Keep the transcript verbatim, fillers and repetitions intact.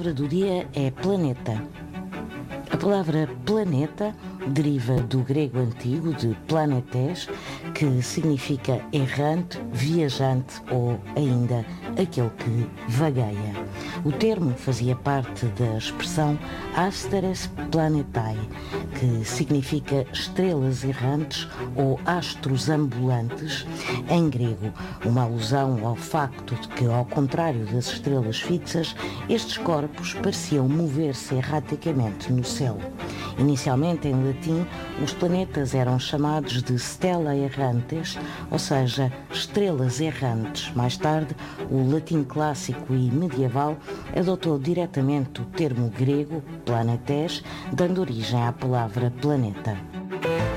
palavra do dia é planeta. A palavra planeta deriva do grego antigo de planetes, que significa errante, viajante ou ainda aquele que vagueia. O termo fazia parte da expressão asteres planetae, que significa estrelas errantes ou astros ambulantes em grego, uma alusão ao facto de que, ao contrário das estrelas fixas, estes corpos pareciam mover-se erraticamente no céu. Inicialmente, em latim, os planetas eram chamados de stella errantes, ou seja, estrelas errantes. Mais tarde, o latim clássico e medieval adotou diretamente o termo grego planetes, dando origem à palavra planeta.